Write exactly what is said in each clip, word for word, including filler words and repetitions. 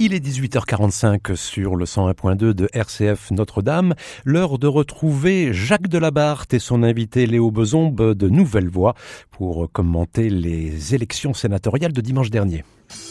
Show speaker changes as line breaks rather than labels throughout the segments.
Il est dix-huit heures quarante-cinq sur le cent un point deux de R C F Notre-Dame. L'heure de retrouver Jacques Delabarthe et son invité Léo Bezombe de Nouvelle Voix pour commenter les élections sénatoriales de dimanche dernier.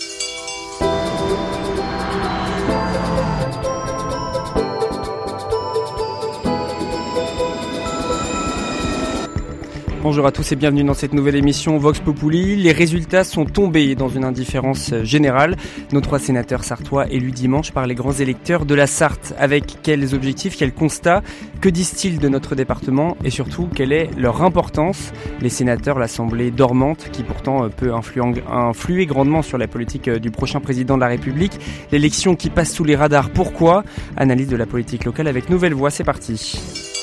Bonjour à tous et bienvenue dans cette nouvelle émission Vox Populi. Les résultats sont tombés dans une indifférence générale. Nos trois sénateurs sartois élus dimanche par les grands électeurs de la Sarthe. Avec quels objectifs, quels constats, que disent-ils de notre département et surtout quelle est leur importance? Les sénateurs, l'Assemblée dormante qui pourtant peut influer, influer grandement sur la politique du prochain président de la République. L'élection qui passe sous les radars, pourquoi? Analyse de la politique locale avec Nouvelle Voix, c'est parti.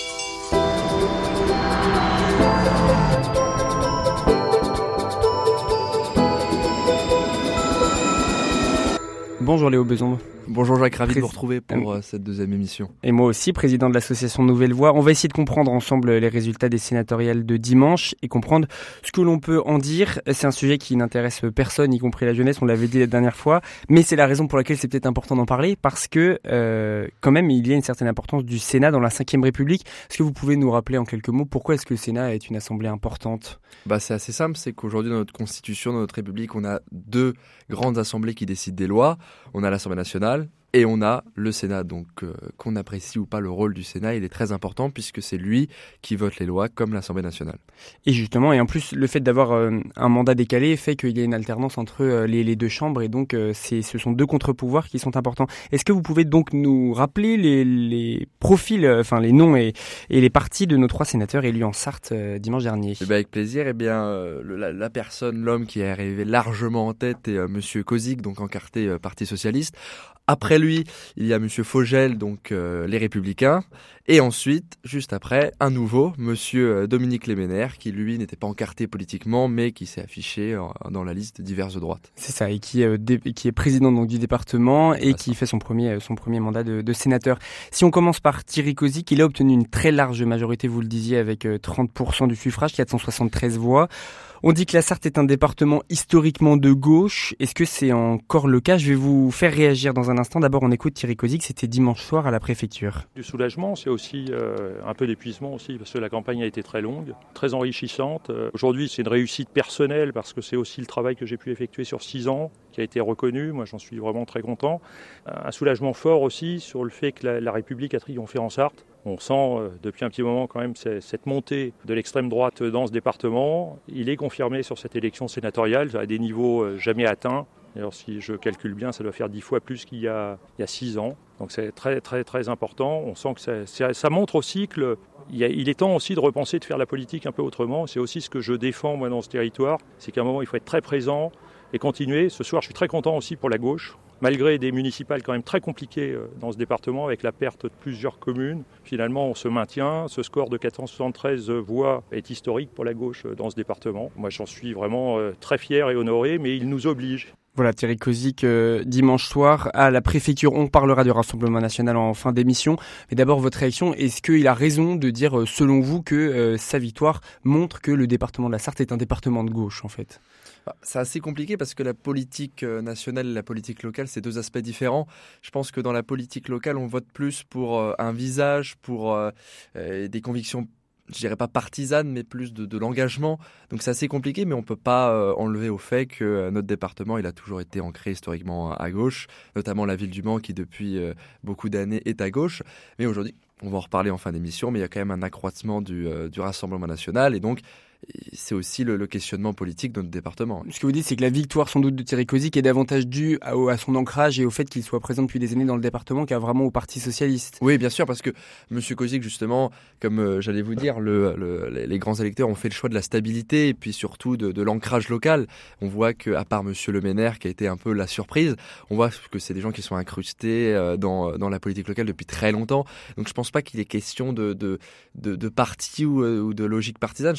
Bonjour Léo Bezombe.
Bonjour Jacques, ravi
Pré-
de vous retrouver pour euh, cette deuxième émission.
Et moi aussi, président de l'association Nouvelle Voix. On va essayer de comprendre ensemble les résultats des sénatoriales de dimanche et comprendre ce que l'on peut en dire. C'est un sujet qui n'intéresse personne, y compris la jeunesse, on l'avait dit la dernière fois. Mais c'est la raison pour laquelle c'est peut-être important d'en parler, parce que euh, quand même, il y a une certaine importance du Sénat dans la cinquième République. Est-ce que vous pouvez nous rappeler en quelques mots pourquoi est-ce que le Sénat est une assemblée importante?
Bah, c'est assez simple, c'est qu'aujourd'hui dans notre constitution, dans notre République, on a deux grandes assemblées qui décident des lois. On a l'Assemblée nationale et on a le Sénat. Donc euh, qu'on apprécie ou pas le rôle du Sénat, il est très important puisque c'est lui qui vote les lois comme l'Assemblée nationale.
Et justement, et en plus, le fait d'avoir euh, un mandat décalé fait qu'il y a une alternance entre euh, les, les deux chambres et donc euh, c'est, ce sont deux contre-pouvoirs qui sont importants. Est-ce que vous pouvez donc nous rappeler les, les profils, euh, enfin les noms et, et les partis de nos trois sénateurs élus en Sarthe euh, dimanche dernier?
Et ben avec plaisir. Eh bien, euh, le, la, la personne, l'homme qui est arrivé largement en tête est euh, Monsieur Kozik, donc encarté euh, Parti socialiste. Après lui, il y a Monsieur Fogel, donc euh, les Républicains. Et ensuite, juste après, un nouveau, Monsieur Dominique Léménaire, qui lui n'était pas encarté politiquement, mais qui s'est affiché euh, dans la liste diverses droites.
C'est ça, et qui, euh, dé, qui est président donc, du département et
ah,
qui
ça.
fait son premier, son premier mandat de, de sénateur. Si on commence par Thierry Kozik, il a obtenu une très large majorité, vous le disiez, avec euh, trente pour cent du suffrage, quatre cent soixante-treize voix. On dit que la Sarthe est un département historiquement de gauche. Est-ce que c'est encore le cas? Je vais vous faire réagir dans un instant. D'abord, on écoute Thierry Kozik, c'était dimanche soir à la préfecture.
Du soulagement, c'est aussi euh, un peu d'épuisement aussi, parce que la campagne a été très longue, très enrichissante. Euh, aujourd'hui, c'est une réussite personnelle, parce que c'est aussi le travail que j'ai pu effectuer sur six ans, qui a été reconnu. Moi, j'en suis vraiment très content. Un soulagement fort aussi sur le fait que la, la République a triomphé en Sarthe. On sent euh, depuis un petit moment quand même cette montée de l'extrême droite dans ce département. Il est confirmé sur cette élection sénatoriale à des niveaux euh, jamais atteints. Alors si je calcule bien, ça doit faire dix fois plus qu'il y a, il y a six ans. Donc c'est très très très important. On sent que ça, ça, ça montre aussi que le, il, y a, il est temps aussi de repenser, de faire la politique un peu autrement. C'est aussi ce que je défends moi dans ce territoire. C'est qu'à un moment il faut être très présent et continuer. Ce soir je suis très content aussi pour la gauche. Malgré des municipales quand même très compliquées dans ce département, avec la perte de plusieurs communes, finalement on se maintient. Ce score de quatre cent soixante-treize voix est historique pour la gauche dans ce département. Moi j'en suis vraiment très fier et honoré, mais il nous oblige.
Voilà, Thierry Kozik, euh, dimanche soir à la préfecture. On parlera du Rassemblement national en fin d'émission. Mais d'abord, votre réaction, est-ce qu'il a raison de dire, selon vous, que euh, sa victoire montre que le département de la Sarthe est un département de gauche, en fait?
C'est assez compliqué parce que la politique nationale et la politique locale, c'est deux aspects différents. Je pense que dans la politique locale, on vote plus pour euh, un visage, pour euh, des convictions, je dirais pas partisanes, mais plus de, de l'engagement. Donc c'est assez compliqué, mais on peut pas euh, enlever au fait que euh, notre département, il a toujours été ancré historiquement à gauche, notamment la ville du Mans qui depuis euh, beaucoup d'années est à gauche. Mais aujourd'hui, on va en reparler en fin d'émission, mais il y a quand même un accroissement du, euh, du Rassemblement national et donc c'est aussi le, le questionnement politique de notre département.
Ce que vous dites, c'est que la victoire sans doute de Thierry Kozik est davantage due à, à son ancrage et au fait qu'il soit présent depuis des années dans le département qu'à vraiment au Parti socialiste.
Oui, bien sûr, parce que M. Kozik, justement, comme euh, j'allais vous dire, le, le, les grands électeurs ont fait le choix de la stabilité et puis surtout de, de l'ancrage local. On voit qu'à part M. Léménaire, qui a été un peu la surprise, on voit que c'est des gens qui sont incrustés euh, dans, dans la politique locale depuis très longtemps. Donc je ne pense pas qu'il est question de, de, de, de parti ou, ou de logique partisane. Je pense que c'est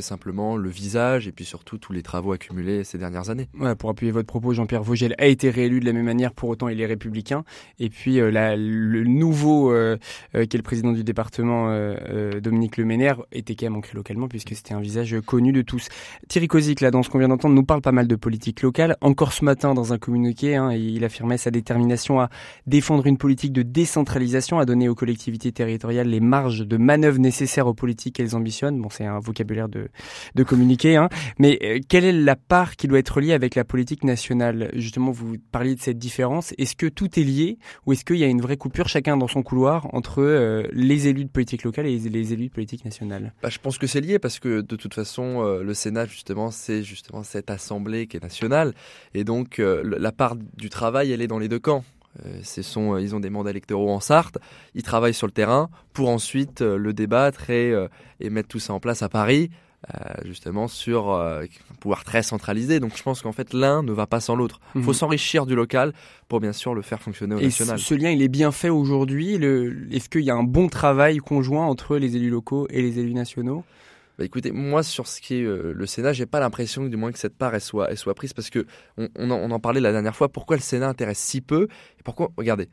simplement le visage et puis surtout tous les travaux accumulés ces dernières années.
Ouais, pour appuyer votre propos, Jean-Pierre Vogel a été réélu de la même manière, pour autant il est républicain. Et puis euh, la, le nouveau, euh, euh, qui est le président du département, euh, euh, Dominique Leménaire, était quand même ancré localement puisque c'était un visage connu de tous. Thierry Kozik, là, dans ce qu'on vient d'entendre, nous parle pas mal de politique locale. Encore ce matin, dans un communiqué, hein, il affirmait sa détermination à défendre une politique de décentralisation, à donner aux collectivités territoriales les marges de manœuvre nécessaires aux politiques qu'elles ambitionnent. Bon, c'est un vocabulaire de, de communiqué, hein. Mais euh, quelle est la part qui doit être liée avec la politique nationale? Justement, vous parliez de cette différence. Est-ce que tout est lié ou est-ce qu'il y a une vraie coupure, chacun dans son couloir, entre euh, les élus de politique locale et les élus de politique nationale?
Bah, je pense que c'est lié parce que de toute façon, euh, le Sénat, justement, c'est justement cette assemblée qui est nationale. Et donc, euh, la part du travail, elle est dans les deux camps. Euh, ce sont, euh, ils ont des mandats électoraux en Sarthe, ils travaillent sur le terrain pour ensuite euh, le débattre et, euh, et mettre tout ça en place à Paris, euh, justement sur euh, un pouvoir très centralisé. Donc je pense qu'en fait l'un ne va pas sans l'autre. Il faut mmh. s'enrichir du local pour bien sûr le faire fonctionner au
et
national.
Ce lien, il est bien fait aujourd'hui. Le, est-ce qu'il y a un bon travail conjoint entre les élus locaux et les élus nationaux?
Bah écoutez, moi sur ce qui est euh, le Sénat, j'ai pas l'impression du moins que cette part elle soit, elle soit prise parce que on, on, en, on en parlait la dernière fois. Pourquoi le Sénat intéresse si peu et pourquoi, regardez,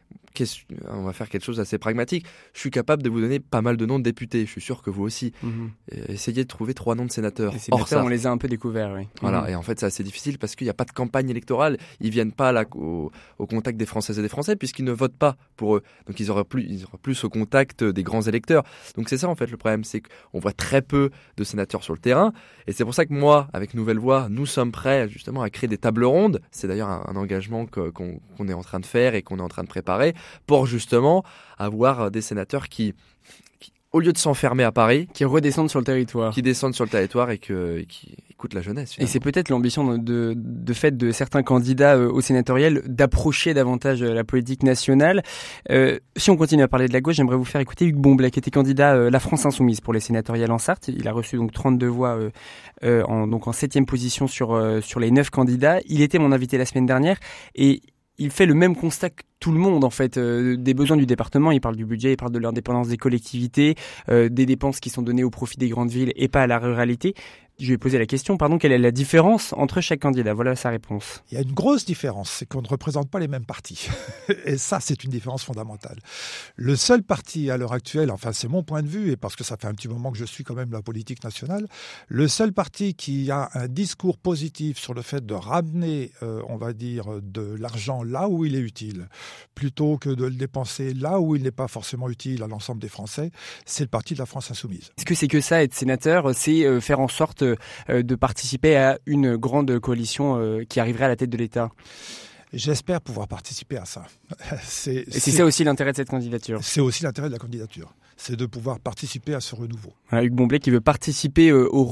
on va faire quelque chose d'assez pragmatique. Je suis capable de vous donner pas mal de noms de députés. Je suis sûr que vous aussi. Mmh. Essayez de trouver trois noms de sénateurs.
Les sénateurs, on les a un peu découverts, oui.
Voilà,
mmh.
et en fait c'est assez difficile parce qu'il n'y a pas de campagne électorale. Ils viennent pas là au, au contact des Françaises et des Français puisqu'ils ne votent pas pour eux. Donc ils auraient plus, ils auraient plus au contact des grands électeurs. Donc c'est ça en fait le problème, c'est qu'on voit très peu de sénateurs sur le terrain. Et c'est pour ça que moi, avec Nouvelle Voix, nous sommes prêts justement à créer des tables rondes. C'est d'ailleurs un, un engagement que, qu'on, qu'on est en train de faire et qu'on est en train de préparer pour justement avoir des sénateurs qui, qui au lieu de s'enfermer à Paris,
qui redescendent sur le territoire,
qui descendent sur le territoire et, que, et qui écoutent la jeunesse. Finalement.
Et c'est peut-être l'ambition de, de, de fait de certains candidats euh, au sénatorial d'approcher davantage euh, la politique nationale. Euh, si on continue à parler de la gauche, j'aimerais vous faire écouter Hugues Bomblet, qui était candidat euh, La France Insoumise pour les sénatoriales en Sarthe. Il a reçu donc trente-deux voix, euh, euh, en, donc en septième position sur euh, sur les neuf candidats. Il était mon invité la semaine dernière et il fait le même constat que tout le monde, en fait, euh, des besoins du département. Il parle du budget, il parle de l'indépendance des collectivités, euh, des dépenses qui sont données au profit des grandes villes et pas à la ruralité. Je lui ai posé la question, pardon, quelle est la différence entre chaque candidat? Voilà sa réponse.
Il y a une grosse différence, c'est qu'on ne représente pas les mêmes partis. Et ça, c'est une différence fondamentale. Le seul parti à l'heure actuelle, enfin c'est mon point de vue, et parce que ça fait un petit moment que je suis quand même la politique nationale, le seul parti qui a un discours positif sur le fait de ramener, euh, on va dire, de l'argent là où il est utile, plutôt que de le dépenser là où il n'est pas forcément utile à l'ensemble des Français, c'est le parti de la France Insoumise.
Est-ce que c'est que ça, être sénateur, c'est euh, faire en sorte de participer à une grande coalition qui arriverait à la tête de l'État?
J'espère pouvoir participer à ça.
C'est, Et c'est, c'est ça aussi l'intérêt de cette candidature?
C'est aussi l'intérêt de la candidature. C'est de pouvoir participer à ce renouveau.
Voilà, Hugues Bomblet qui veut participer au